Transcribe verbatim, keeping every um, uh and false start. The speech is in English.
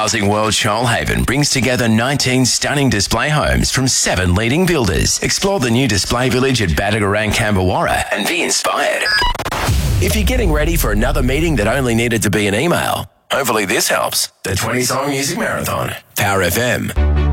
Housing World Shoalhaven brings together nineteen stunning display homes from seven leading builders. Explore the new display village at Badagarang, Cambawarra and be inspired. If you're getting ready for another meeting that only needed to be an email, hopefully this helps. The twenty Song Music Marathon. Power F M.